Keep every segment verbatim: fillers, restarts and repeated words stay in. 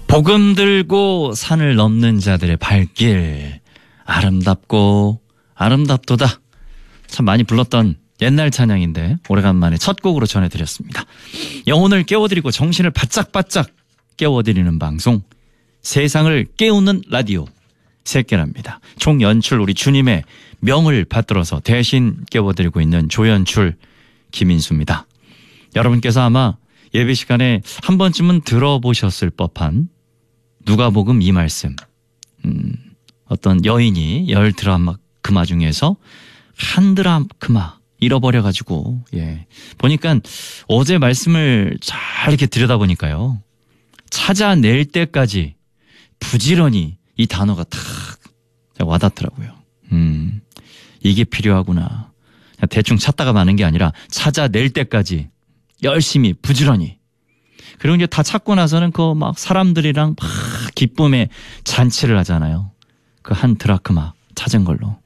복음 들고 산을 넘는 자들의 발길, 아름답고 아름답도다. 참 많이 불렀던 옛날 찬양인데 오래간만에 첫 곡으로 전해드렸습니다. 영혼을 깨워드리고 정신을 바짝바짝 깨워드리는 방송, 세상을 깨우는 라디오 새끼랍니다. 총 연출 우리 주님의 명을 받들어서 대신 깨워드리고 있는 조연출 김인수입니다. 여러분께서 아마 예배 시간에 한 번쯤은 들어보셨을 법한 누가복음 이 말씀, 음, 어떤 여인이 열 드라크마 중에서 한 드라크마 잃어버려가지고, 예. 보니까 어제 말씀을 잘 이렇게 들여다보니까요. 찾아낼 때까지 부지런히 이 단어가 탁 와닿더라고요. 음, 이게 필요하구나. 그냥 대충 찾다가 마는 게 아니라 찾아낼 때까지 열심히 부지런히. 그리고 이제 다 찾고 나서는 그 막 사람들이랑 막 기쁨의 잔치를 하잖아요. 그 한 드라크마 찾은 걸로.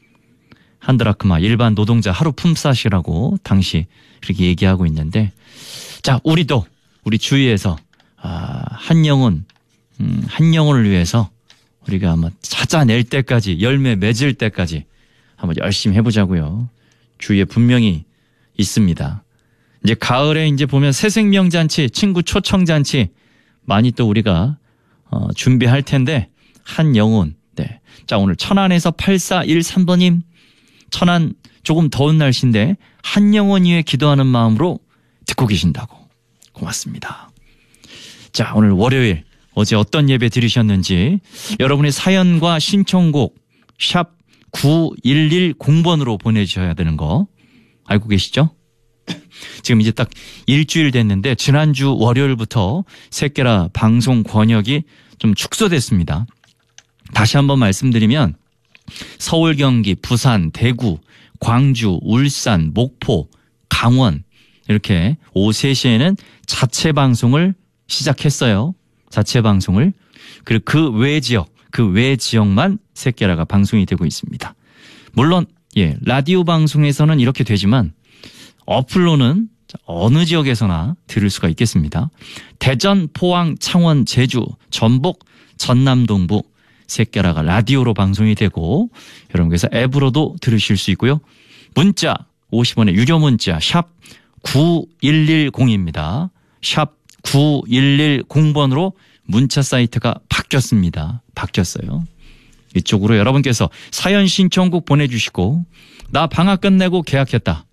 한 드라크마 일반 노동자 하루 품삯이라고 당시 이렇게 얘기하고 있는데, 자, 우리도 우리 주위에서 아, 한 영혼, 음, 한 영혼을 위해서 우리가 한번 찾아낼 때까지, 열매 맺을 때까지 한번 열심히 해보자고요. 주위에 분명히 있습니다. 이제 가을에 이제 보면 새생명잔치, 친구 초청잔치 많이 또 우리가 어, 준비할 텐데, 한 영혼. 네. 자, 오늘 천안에서 팔사일삼 번님, 천안 조금 더운 날씨인데 한 영혼 위해 기도하는 마음으로 듣고 계신다고. 고맙습니다. 자, 오늘 월요일 어제 어떤 예배 들으셨는지 여러분의 사연과 신청곡 샵 구일일공 번으로 보내주셔야 되는 거 알고 계시죠? 지금 이제 딱 일주일 됐는데 지난주 월요일부터 새끼라 방송 권역이 좀 축소됐습니다. 다시 한번 말씀드리면 서울, 경기, 부산, 대구, 광주, 울산, 목포, 강원 이렇게 오후 세 시에는 자체 방송을 시작했어요. 자체 방송을. 그리고 그 외 지역, 그 외 지역만 새끼라가 방송이 되고 있습니다. 물론 예, 라디오 방송에서는 이렇게 되지만 어플로는 어느 지역에서나 들을 수가 있겠습니다. 대전, 포항, 창원, 제주, 전북, 전남 동부 새끼라가 라디오로 방송이 되고 여러분께서 앱으로도 들으실 수 있고요. 문자 오십 원의 유료 문자 샵 구일일공입니다. 샵 구일일공 번으로 문자 사이트가 바뀌었습니다. 바뀌었어요. 이쪽으로 여러분께서 사연 신청곡 보내주시고 나 방학 끝내고 계약했다.